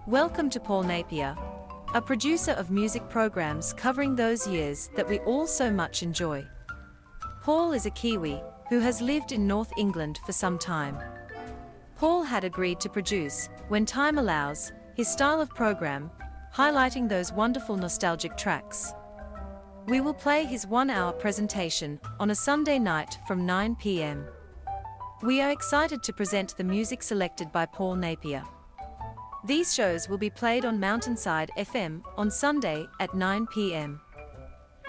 Welcome to Paul Napier, a producer of music programs covering those years that we all so much enjoy. Paul is a Kiwi who has lived in North England for some time. Paul had agreed to produce, when time allows, his style of program, highlighting those wonderful nostalgic tracks. We will play his 1-hour presentation on a Sunday night from 9 p.m. We are excited to present the music selected by Paul Napier. These shows will be played on Mountainside FM on Sunday at 9 p.m.